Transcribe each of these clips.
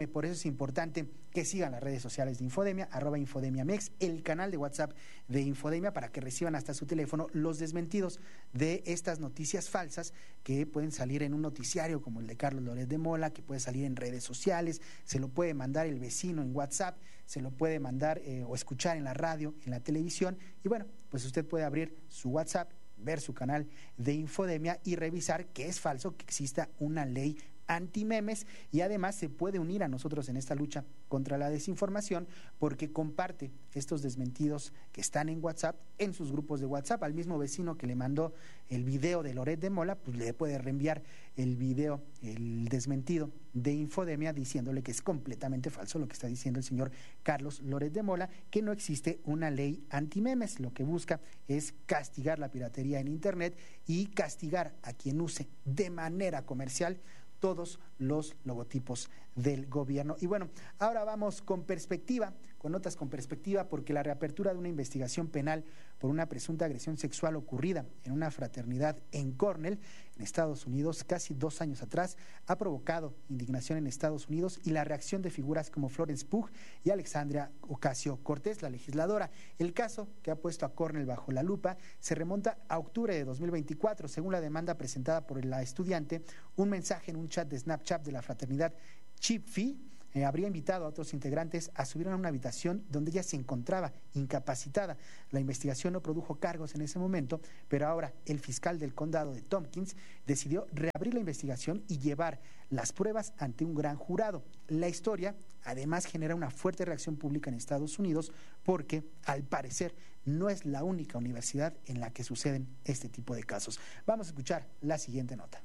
Por eso es importante que sigan las redes sociales de Infodemia, @InfodemiaMex, el canal de WhatsApp de Infodemia, para que reciban hasta su teléfono los desmentidos de estas noticias falsas que pueden salir en un noticiario como el de Carlos Loret de Mola, que puede salir en redes sociales, se lo puede mandar el vecino en WhatsApp, se lo puede mandar o escuchar en la radio, en la televisión, y bueno, pues usted puede abrir su WhatsApp, ver su canal de Infodemia y revisar que es falso que exista una ley antimemes, y además se puede unir a nosotros en esta lucha contra la desinformación porque comparte estos desmentidos que están en WhatsApp, en sus grupos de WhatsApp. Al mismo vecino que le mandó el video de Loret de Mola, pues le puede reenviar el video, el desmentido de Infodemia, diciéndole que es completamente falso lo que está diciendo el señor Carlos Loret de Mola, que no existe una ley antimemes. Lo que busca es castigar la piratería en Internet y castigar a quien use de manera comercial todos los logotipos del gobierno. Y bueno, ahora vamos con perspectiva, con notas con perspectiva, porque la reapertura de una investigación penal por una presunta agresión sexual ocurrida en una fraternidad en Cornell, en Estados Unidos, casi 2 años atrás, ha provocado indignación en Estados Unidos y la reacción de figuras como Florence Pugh y Alexandria Ocasio-Cortez, la legisladora. El caso, que ha puesto a Cornell bajo la lupa, se remonta a octubre de 2024. Según la demanda presentada por la estudiante, un mensaje en un chat de Snapchat de la fraternidad Chi Phi habría invitado a otros integrantes a subir a una habitación donde ella se encontraba incapacitada. La investigación no produjo cargos en ese momento, pero ahora el fiscal del condado de Tompkins decidió reabrir la investigación y llevar las pruebas ante un gran jurado. La historia además genera una fuerte reacción pública en Estados Unidos porque, al parecer, no es la única universidad en la que suceden este tipo de casos. Vamos a escuchar la siguiente nota.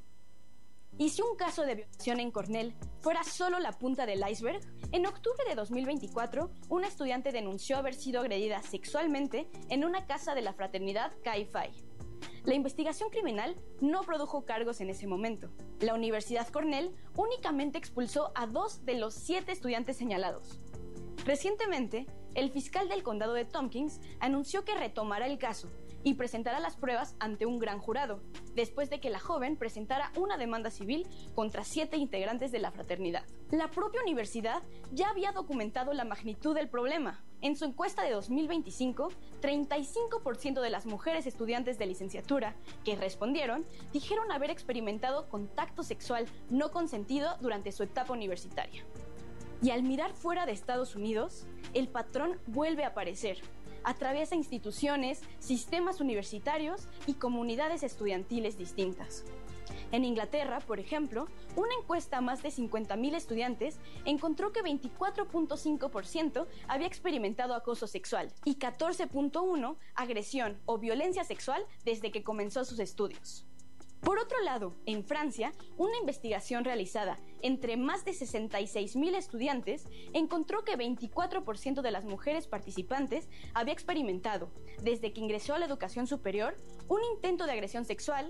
¿Y si un caso de violación en Cornell fuera solo la punta del iceberg? En octubre de 2024, una estudiante denunció haber sido agredida sexualmente en una casa de la fraternidad Chi Phi. La investigación criminal no produjo cargos en ese momento. La Universidad Cornell únicamente expulsó a 2 de los 7 estudiantes señalados. Recientemente, el fiscal del condado de Tompkins anunció que retomará el caso y presentará las pruebas ante un gran jurado, después de que la joven presentara una demanda civil contra 7 integrantes de la fraternidad. La propia universidad ya había documentado la magnitud del problema. En su encuesta de 2025, 35% de las mujeres estudiantes de licenciatura que respondieron dijeron haber experimentado contacto sexual no consentido durante su etapa universitaria. Y al mirar fuera de Estados Unidos, el patrón vuelve a aparecer. Atraviesa instituciones, sistemas universitarios y comunidades estudiantiles distintas. En Inglaterra, por ejemplo, una encuesta a más de 50,000 estudiantes encontró que 24.5% había experimentado acoso sexual y 14.1% agresión o violencia sexual desde que comenzó sus estudios. Por otro lado, en Francia, una investigación realizada entre más de 66,000 estudiantes encontró que 24% de las mujeres participantes había experimentado, desde que ingresó a la educación superior, un intento de agresión sexual,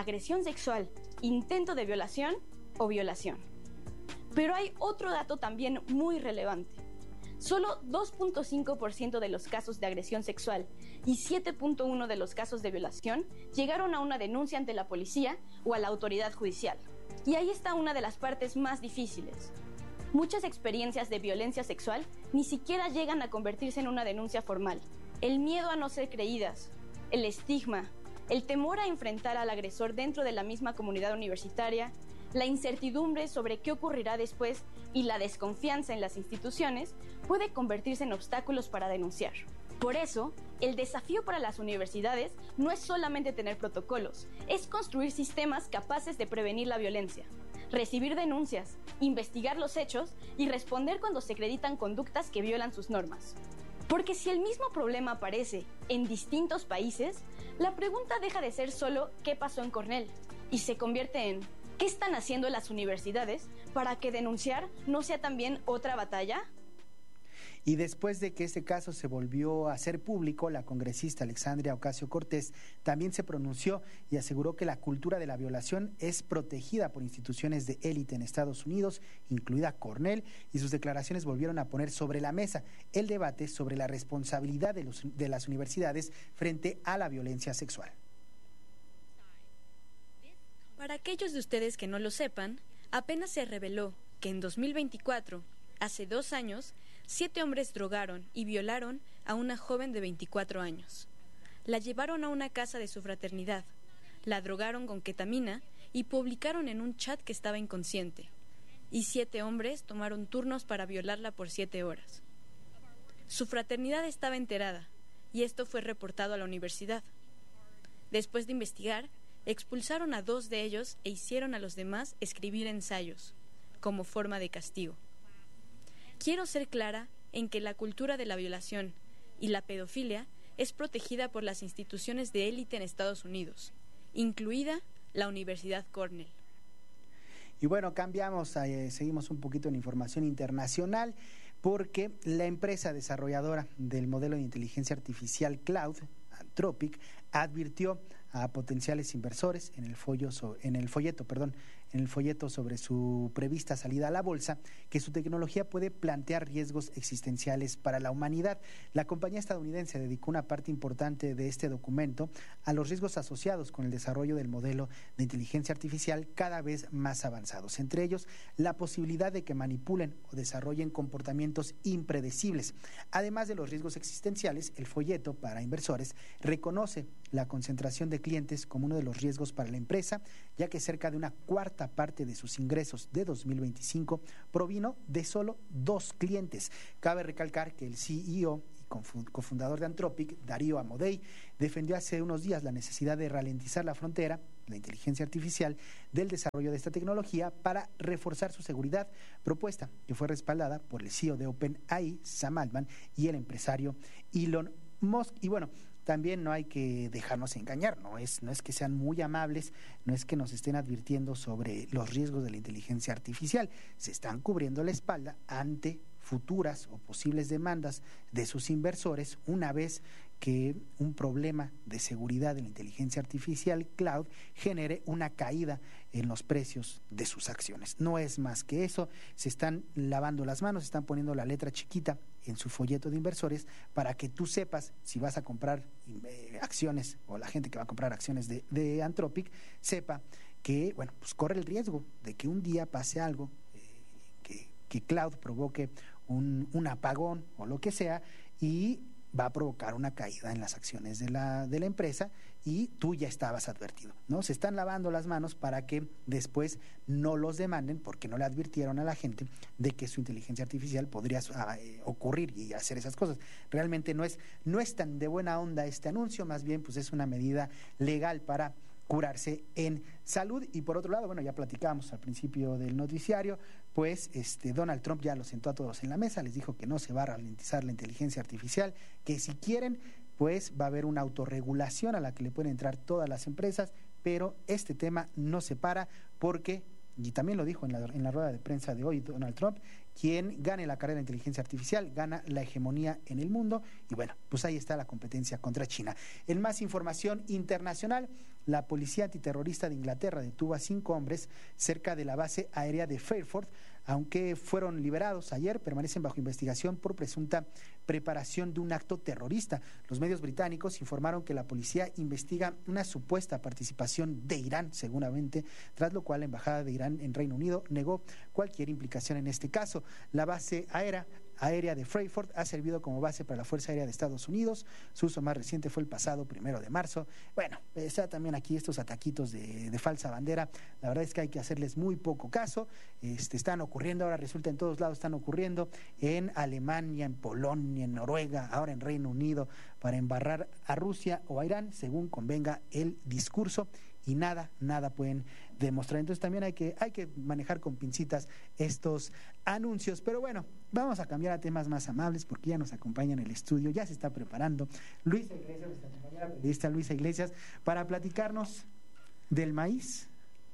intento de violación o violación. Pero hay otro dato también muy relevante. Solo 2.5% de los casos de agresión sexual y 7.1% de los casos de violación llegaron a una denuncia ante la policía o a la autoridad judicial. Y ahí está una de las partes más difíciles. Muchas experiencias de violencia sexual ni siquiera llegan a convertirse en una denuncia formal. El miedo a no ser creídas, el estigma, el temor a enfrentar al agresor dentro de la misma comunidad universitaria, la incertidumbre sobre qué ocurrirá después y la desconfianza en las instituciones puede convertirse en obstáculos para denunciar. Por eso, el desafío para las universidades no es solamente tener protocolos, es construir sistemas capaces de prevenir la violencia, recibir denuncias, investigar los hechos y responder cuando se acreditan conductas que violan sus normas. Porque si el mismo problema aparece en distintos países, la pregunta deja de ser solo ¿qué pasó en Cornell? Y se convierte en ¿qué están haciendo las universidades para que denunciar no sea también otra batalla? Y después de que este caso se volvió a hacer público, la congresista Alexandria Ocasio-Cortez también se pronunció y aseguró que la cultura de la violación es protegida por instituciones de élite en Estados Unidos, incluida Cornell, y sus declaraciones volvieron a poner sobre la mesa el debate sobre la responsabilidad de las universidades frente a la violencia sexual. Para aquellos de ustedes que no lo sepan, apenas se reveló que en 2024, hace 2 años, 7 hombres drogaron y violaron a una joven de 24 años. La llevaron a una casa de su fraternidad, la drogaron con ketamina y publicaron en un chat que estaba inconsciente. Y 7 hombres tomaron turnos para violarla por 7 horas. Su fraternidad estaba enterada, y esto fue reportado a la universidad. Después de investigar, expulsaron a 2 de ellos e hicieron a los demás escribir ensayos, como forma de castigo. Quiero ser clara en que la cultura de la violación y la pedofilia es protegida por las instituciones de élite en Estados Unidos, incluida la Universidad Cornell. Y bueno, seguimos un poquito en información internacional, porque la empresa desarrolladora del modelo de inteligencia artificial Cloud, Anthropic, advirtió a potenciales inversores en el folleto sobre su prevista salida a la bolsa que su tecnología puede plantear riesgos existenciales para la humanidad. La compañía estadounidense dedicó una parte importante de este documento a los riesgos asociados con el desarrollo del modelo de inteligencia artificial cada vez más avanzados, entre ellos la posibilidad de que manipulen o desarrollen comportamientos impredecibles. Además de los riesgos existenciales, el folleto para inversores reconoce la concentración de clientes como uno de los riesgos para la empresa, ya que cerca de una cuarta parte de sus ingresos de 2025 provino de solo 2 clientes. Cabe recalcar que el CEO y cofundador de Anthropic, Darío Amodei, defendió hace unos días la necesidad de ralentizar la frontera, la inteligencia artificial, del desarrollo de esta tecnología para reforzar su seguridad, propuesta que fue respaldada por el CEO de OpenAI, Sam Altman, y el empresario Elon Musk. Y bueno, también no hay que dejarnos engañar, no es que sean muy amables, no es que nos estén advirtiendo sobre los riesgos de la inteligencia artificial, se están cubriendo la espalda ante futuras o posibles demandas de sus inversores una vez que un problema de seguridad de la inteligencia artificial cloud genere una caída en los precios de sus acciones. No es más que eso, se están lavando las manos, están poniendo la letra chiquita en su folleto de inversores para que tú sepas si vas a comprar acciones, o la gente que va a comprar acciones de Anthropic sepa que, bueno, pues corre el riesgo de que un día pase algo, que Cloud provoque un apagón o lo que sea, y va a provocar una caída en las acciones de la empresa, y tú ya estabas advertido, ¿no? Se están lavando las manos para que después no los demanden porque no le advirtieron a la gente de que su inteligencia artificial podría ocurrir y hacer esas cosas. Realmente no es tan de buena onda este anuncio, más bien pues es una medida legal para curarse en salud. Y por otro lado, bueno, ya platicábamos al principio del noticiario, pues Donald Trump ya los sentó a todos en la mesa, les dijo que no se va a ralentizar la inteligencia artificial, que si quieren, pues va a haber una autorregulación a la que le pueden entrar todas las empresas, pero este tema no se para porque, y también lo dijo en la rueda de prensa de hoy Donald Trump, quien gane la carrera de inteligencia artificial gana la hegemonía en el mundo, y bueno, pues ahí está la competencia contra China. En más información internacional, la policía antiterrorista de Inglaterra detuvo a 5 hombres cerca de la base aérea de Fairford. Aunque fueron liberados ayer, permanecen bajo investigación por presunta preparación de un acto terrorista. Los medios británicos informaron que la policía investiga una supuesta participación de Irán, seguramente, tras lo cual la embajada de Irán en Reino Unido negó cualquier implicación en este caso. La base aérea de Fairford ha servido como base para la Fuerza Aérea de Estados Unidos. Su uso más reciente fue el pasado 1 de marzo. Bueno, está también aquí estos ataquitos de falsa bandera. La verdad es que hay que hacerles muy poco caso. Están ocurriendo, ahora resulta en todos lados están ocurriendo, en Alemania, en Polonia, en Noruega, ahora en Reino Unido, para embarrar a Rusia o a Irán, según convenga el discurso, y nada pueden demostrar. Entonces también hay que manejar con pincitas estos anuncios. Pero bueno, vamos a cambiar a temas más amables porque ya nos acompaña en el estudio, ya se está preparando Luisa Iglesias, nuestra compañera periodista Luisa Iglesias, para platicarnos del maíz.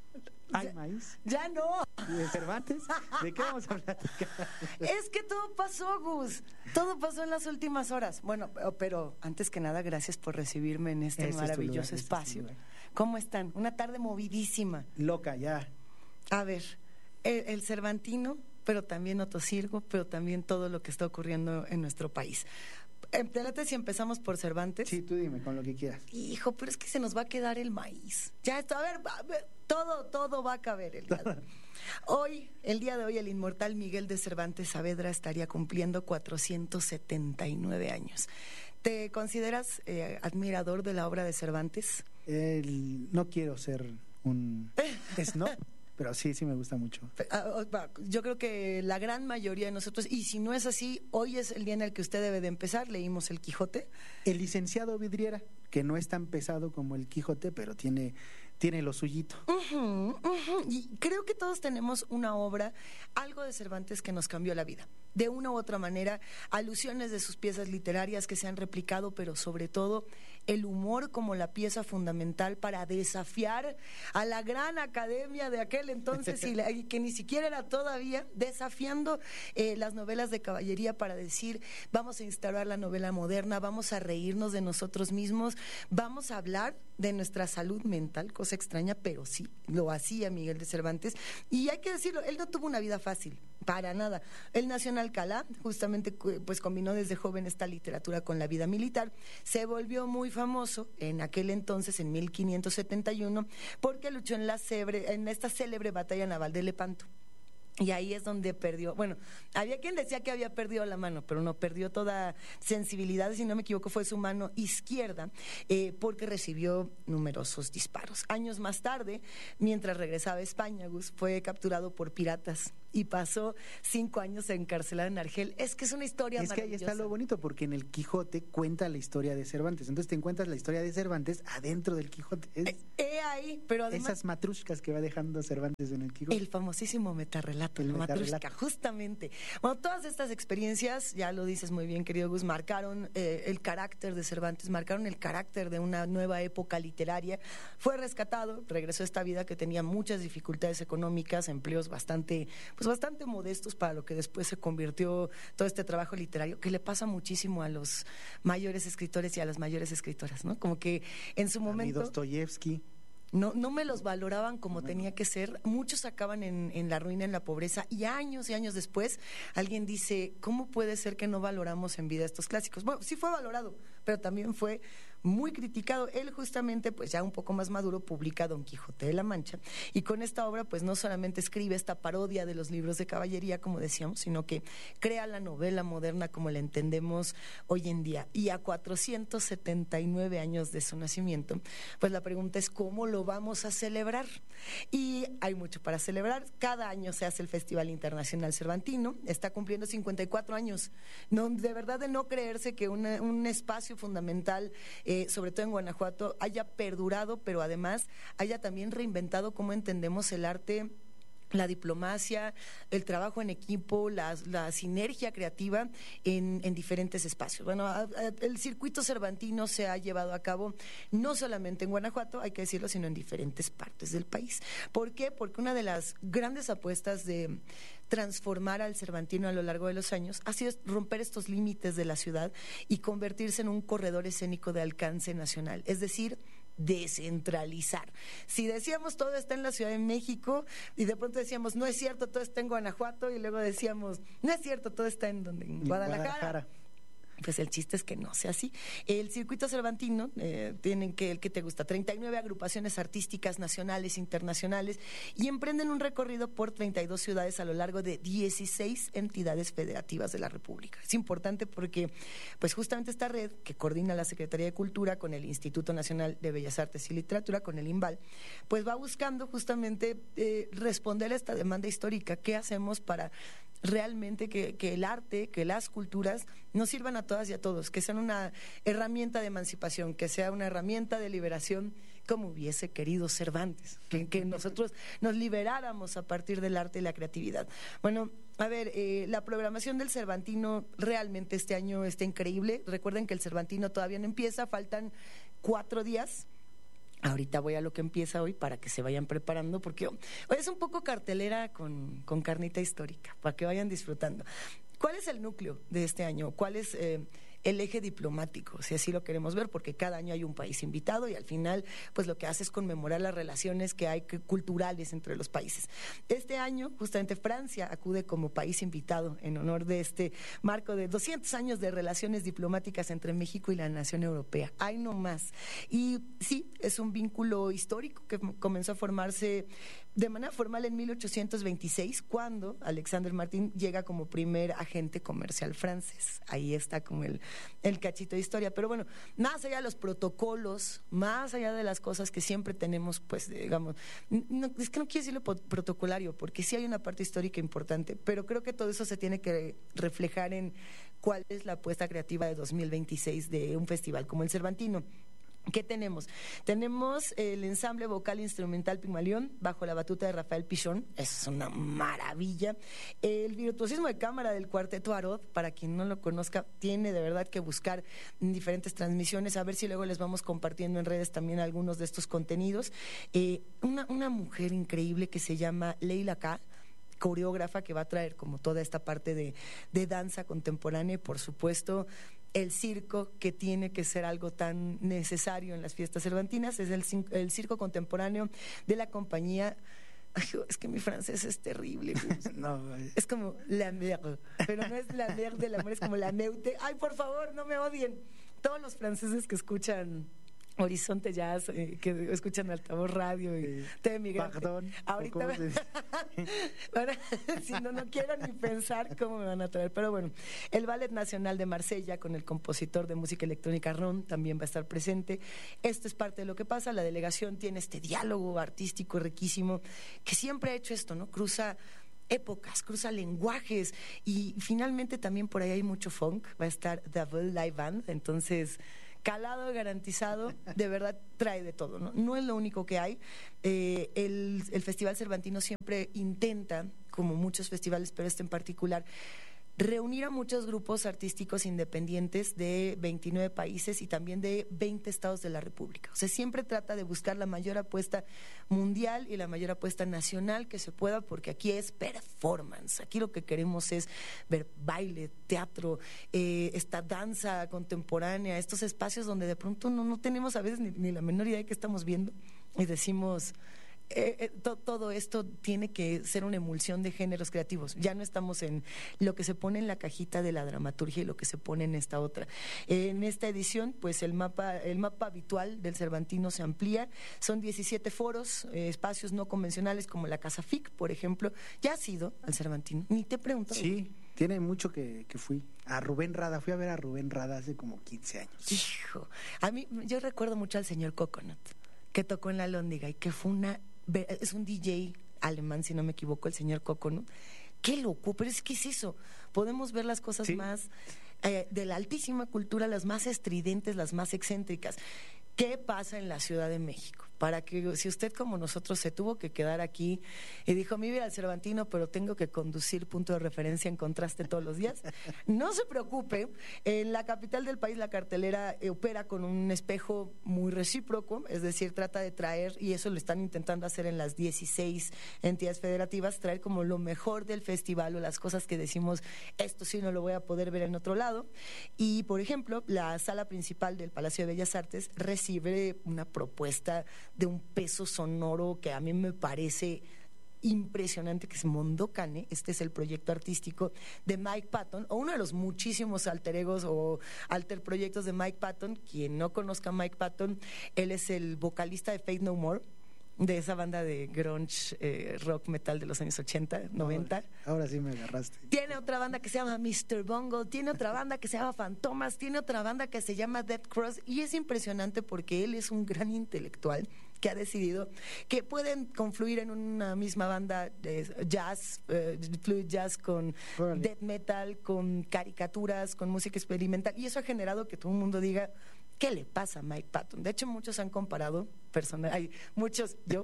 ¿Hay maíz? Ya no. ¿De Cervantes? ¿De qué vamos a platicar? Es que todo pasó, Gus. Todo pasó en las últimas horas. Bueno, pero antes que nada, gracias por recibirme en este maravilloso espacio. ¿Cómo están? Una tarde movidísima. Loca, ya. A ver, el Cervantino, pero también Otosirgo, pero también todo lo que está ocurriendo en nuestro país. ¿Te late si empezamos por Cervantes? Sí, tú dime, con lo que quieras. Hijo, pero es que se nos va a quedar el maíz. Ya esto, a ver, todo va a caber el día de hoy. El día de hoy, el inmortal Miguel de Cervantes Saavedra estaría cumpliendo 479 años. ¿Te consideras admirador de la obra de Cervantes? No quiero ser un snob, pero sí me gusta mucho. Yo creo que la gran mayoría de nosotros, y si no es así, hoy es el día en el que usted debe de empezar. Leímos El Quijote. El licenciado Vidriera, que no es tan pesado como El Quijote, pero tiene lo suyito. Y creo que todos tenemos una obra, algo de Cervantes que nos cambió la vida. De una u otra manera, alusiones de sus piezas literarias que se han replicado, pero sobre todo el humor como la pieza fundamental para desafiar a la gran academia de aquel entonces y que ni siquiera era todavía, desafiando las novelas de caballería para decir, vamos a instaurar la novela moderna, vamos a reírnos de nosotros mismos, vamos a hablar de nuestra salud mental, cosa extraña, pero sí, lo hacía Miguel de Cervantes. Y hay que decirlo, él no tuvo una vida fácil, para nada. Él nació en Alcalá, justamente pues combinó desde joven esta literatura con la vida militar. Se volvió muy famoso en aquel entonces, en 1571, porque luchó en esta célebre batalla naval de Lepanto. Y ahí es donde perdió, bueno, había quien decía que había perdido la mano, pero no, perdió toda sensibilidad, si no me equivoco fue su mano izquierda, porque recibió numerosos disparos. Años más tarde, mientras regresaba a España, Gus, fue capturado por piratas y pasó 5 años encarcelado en Argel. Es que es una historia maravillosa. Es que ahí está lo bonito, porque en el Quijote cuenta la historia de Cervantes, entonces te encuentras la historia de Cervantes adentro del Quijote. Ahí, pero además esas matrushkas que va dejando Cervantes en el Quijote. El famosísimo metarrelato. Matrushka, justamente. Bueno, todas estas experiencias, ya lo dices muy bien, querido Gus, marcaron el carácter de Cervantes, marcaron el carácter de una nueva época literaria. Fue rescatado, regresó a esta vida que tenía muchas dificultades económicas, empleos bastante modestos para lo que después se convirtió todo este trabajo literario, que le pasa muchísimo a los mayores escritores y a las mayores escritoras, ¿no? Como que en su momento... Dostoyevsky. No me los valoraban como tenía que ser. Muchos acaban en la ruina, en la pobreza, y años después alguien dice, ¿cómo puede ser que no valoramos en vida estos clásicos? Bueno, sí fue valorado, pero también fue muy criticado. Él justamente, pues ya un poco más maduro, publica Don Quijote de la Mancha, y con esta obra pues no solamente escribe esta parodia de los libros de caballería, como decíamos, sino que crea la novela moderna como la entendemos hoy en día. Y a 479 años de su nacimiento, pues la pregunta es ¿cómo lo vamos a celebrar? Y hay mucho para celebrar. Cada año se hace el Festival Internacional Cervantino, está cumpliendo 54 años. No, de verdad, de no creerse que un espacio fundamental, sobre todo en Guanajuato, haya perdurado, pero además haya también reinventado cómo entendemos el arte, la diplomacia, el trabajo en equipo, la sinergia creativa en diferentes espacios. Bueno, el circuito cervantino se ha llevado a cabo no solamente en Guanajuato, hay que decirlo, sino en diferentes partes del país. ¿Por qué? Porque una de las grandes apuestas de transformar al Cervantino a lo largo de los años ha sido romper estos límites de la ciudad y convertirse en un corredor escénico de alcance nacional, es decir, descentralizar. Si decíamos todo está en la Ciudad de México y de pronto decíamos no es cierto, todo está en Guanajuato, y luego decíamos no es cierto, todo está en Guadalajara. Pues el chiste es que no sea así. El circuito cervantino tienen ¿qué te gusta? 39 agrupaciones artísticas nacionales, internacionales, y emprenden un recorrido por 32 ciudades a lo largo de 16 entidades federativas de la República. Es importante porque pues justamente esta red que coordina la Secretaría de Cultura con el Instituto Nacional de Bellas Artes y Literatura, con el INVAL, pues va buscando justamente responder a esta demanda histórica. ¿Qué hacemos para realmente que el arte, que las culturas nos sirvan a todas y a todos, que sean una herramienta de emancipación, que sea una herramienta de liberación, como hubiese querido Cervantes, que nosotros nos liberáramos a partir del arte y la creatividad? Bueno, a ver, la programación del Cervantino realmente este año está increíble. Recuerden que el Cervantino todavía no empieza, faltan 4 días. Ahorita voy a lo que empieza hoy para que se vayan preparando, porque hoy es un poco cartelera con carnita histórica, para que vayan disfrutando. ¿Cuál es el núcleo de este año? ¿Cuál es el eje diplomático, si así lo queremos ver, porque cada año hay un país invitado y al final pues lo que hace es conmemorar las relaciones que hay culturales entre los países. Este año justamente Francia acude como país invitado en honor de este marco de 200 años de relaciones diplomáticas entre México y la nación europea. Hay no más. Y sí, es un vínculo histórico que comenzó a formarse de manera formal en 1826, cuando Alexander Martin llega como primer agente comercial francés. Ahí está como el cachito de historia. Pero bueno, más allá de los protocolos, más allá de las cosas que siempre tenemos, pues digamos, es que no quiero decirlo protocolario, porque sí hay una parte histórica importante, pero creo que todo eso se tiene que reflejar en cuál es la apuesta creativa de 2026 de un festival como el Cervantino. ¿Qué tenemos? Tenemos el ensamble vocal instrumental Pigmalión bajo la batuta de Rafael Pichón, es una maravilla. El virtuosismo de cámara del Cuarteto Arod, para quien no lo conozca, tiene de verdad que buscar diferentes transmisiones, a ver si luego les vamos compartiendo en redes también algunos de estos contenidos. Una mujer increíble que se llama Leila K., coreógrafa, que va a traer como toda esta parte de danza contemporánea y por supuesto el circo, que tiene que ser algo tan necesario en las fiestas cervantinas. Es el circo contemporáneo de la compañía. Ay, es que mi francés es terrible. No, es como la mer, pero no es la mer del amor, es como la meute. Ay, por favor, no me odien. Todos los franceses que escuchan Horizonte Jazz, que escuchan Altavoz Radio y TV Migrante. Pardon, ahorita bueno, si no quiero ni pensar cómo me van a traer, pero bueno, el Ballet Nacional de Marsella con el compositor de música electrónica Ron también va a estar presente. Esto es parte de lo que pasa. La delegación tiene este diálogo artístico riquísimo que siempre ha hecho esto, ¿no? Cruza épocas, cruza lenguajes y finalmente también por ahí hay mucho funk. Va a estar Double Live Band, entonces calado garantizado, de verdad trae de todo, ¿no? No es lo único que hay. El Festival Cervantino siempre intenta, como muchos festivales, pero este en particular, reunir a muchos grupos artísticos independientes de 29 países y también de 20 estados de la República. O sea, siempre trata de buscar la mayor apuesta mundial y la mayor apuesta nacional que se pueda, porque aquí es performance. Aquí lo que queremos es ver baile, teatro, esta danza contemporánea, estos espacios donde de pronto no tenemos a veces ni la menor idea de qué estamos viendo y decimos... todo esto tiene que ser una emulsión de géneros creativos. Ya no estamos en lo que se pone en la cajita de la dramaturgia y lo que se pone en esta otra. En esta edición, pues el mapa habitual del Cervantino se amplía. Son 17 foros, espacios no convencionales como la Casa FIC, por ejemplo. ¿Ya has ido al Cervantino? Ni te he preguntado. Sí, tiene mucho que fui. A Rubén Rada, fui a ver a Rubén Rada hace como 15 años. Hijo, yo recuerdo mucho al señor Coconut, que tocó en la Lóndiga y que fue es un DJ alemán, si no me equivoco, el señor Coconut. Qué loco, pero ¿qué es eso? Podemos ver las cosas más de la altísima cultura, las más estridentes, las más excéntricas. ¿Qué pasa en la Ciudad de México? Para que, si usted como nosotros se tuvo que quedar aquí y dijo, me voy al Cervantino, pero tengo que conducir punto de referencia en contraste todos los días, no se preocupe. En la capital del país la cartelera opera con un espejo muy recíproco, es decir, trata de traer, y eso lo están intentando hacer en las 16 entidades federativas, traer como lo mejor del festival o las cosas que decimos, esto sí no lo voy a poder ver en otro lado. Y, por ejemplo, la sala principal del Palacio de Bellas Artes recibe una propuesta de un peso sonoro que a mí me parece impresionante, que es Mondocane. Este es el proyecto artístico de Mike Patton, o uno de los muchísimos alter egos o alter proyectos de Mike Patton. Quien no conozca a Mike Patton, él es el vocalista de Faith No More, de esa banda de grunge, rock metal de los años 80, 90. Ahora sí me agarraste. Tiene otra banda que se llama Mr. Bungle, tiene otra banda que se llama Fantomas, tiene otra banda que se llama Dead Cross, y es impresionante porque él es un gran intelectual que ha decidido que pueden confluir en una misma banda de jazz, fluid jazz, con death metal, con caricaturas, con música experimental, y eso ha generado que todo el mundo diga, ¿qué le pasa a Mike Patton? De hecho, muchos han comparado, yo,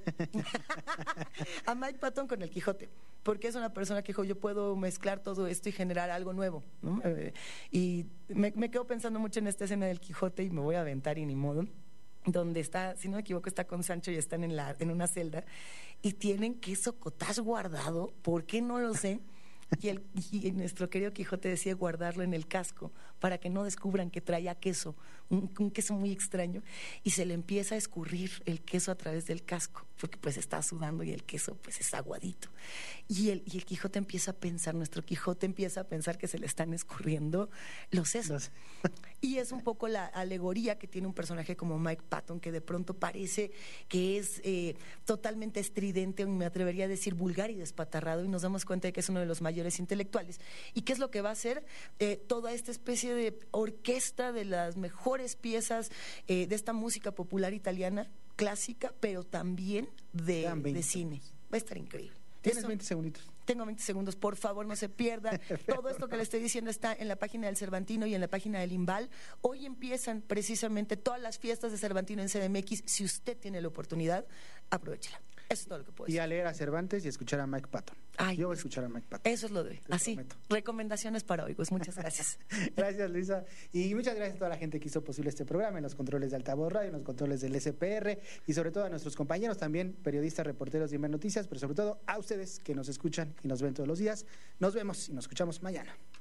a Mike Patton con el Quijote, porque es una persona que dijo, yo puedo mezclar todo esto y generar algo nuevo, ¿no? Y me quedo pensando mucho en esta escena del Quijote y me voy a aventar y ni modo, donde está, si no me equivoco, está con Sancho y están en una celda y tienen queso cottage guardado, ¿por qué no lo sé? Y nuestro querido Quijote decide guardarlo en el casco para que no descubran que traía queso, un queso muy extraño, y se le empieza a escurrir el queso a través del casco, porque pues está sudando y el queso pues es aguadito. Y el Quijote empieza a pensar, nuestro Quijote empieza a pensar que se le están escurriendo los sesos. Y es un poco la alegoría que tiene un personaje como Mike Patton, que de pronto parece que es totalmente estridente, me atrevería a decir vulgar y despatarrado, y nos damos cuenta de que es uno de los mayores intelectuales. ¿Y qué es lo que va a hacer? Toda esta especie de orquesta de las mejores piezas de esta música popular italiana, clásica, pero también de cine. Va a estar increíble. Tienes 20 segunditos. Tengo 20 segundos, por favor, no se pierda. Todo esto que le estoy diciendo está en la página del Cervantino y en la página del Imbal. Hoy empiezan precisamente todas las fiestas de Cervantino en CDMX. Si usted tiene la oportunidad, aprovéchela. Eso es todo lo que puedo decir. Y a leer a Cervantes y a escuchar a Mike Patton. Yo voy a escuchar a Mike Patton. Eso es lo de hoy. Así, prometo. Recomendaciones para hoy. Pues muchas gracias. Gracias, Luisa. Y muchas gracias a toda la gente que hizo posible este programa, en los controles de Altavoz Radio, en los controles del SPR, y sobre todo a nuestros compañeros también, periodistas, reporteros de Imer Noticias, pero sobre todo a ustedes que nos escuchan y nos ven todos los días. Nos vemos y nos escuchamos mañana.